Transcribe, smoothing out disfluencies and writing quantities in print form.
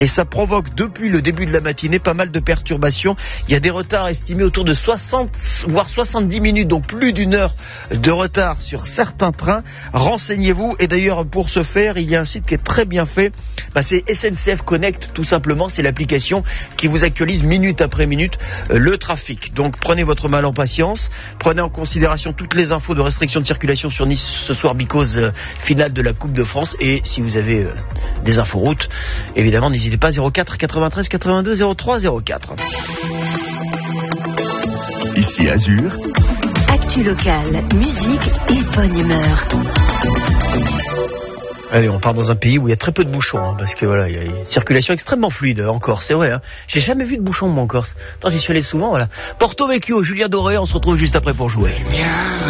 Et ça provoque depuis le début de la matinée pas mal de perturbations. Il y a des retards estimés autour de 60 voire 70 minutes, donc plus d'une heure de retard sur certains trains. Renseignez-vous. Et d'ailleurs, pour ce faire, il y a un site qui est très bien fait. C'est SNCF Connect, tout simplement. C'est l'application qui vous actualise minute après minute le trafic. Donc prenez votre mal en patience. Prenez en considération toutes les infos de restriction de circulation sur Nice ce soir, because finale de la Coupe de France. Et si vous avez des infos routes, évidemment, n'hésitez pas, 04 93 82 03 04. Ici Azur. Actu locale, musique et bonne humeur. Allez, on part dans un pays où il y a très peu de bouchons, parce que voilà, il y a une circulation extrêmement fluide en Corse, c'est vrai. J'ai jamais vu de bouchons moi en Corse. Attends, j'y suis allé souvent, voilà. Porto Vecchio, Julien Doré, on se retrouve juste après pour jouer.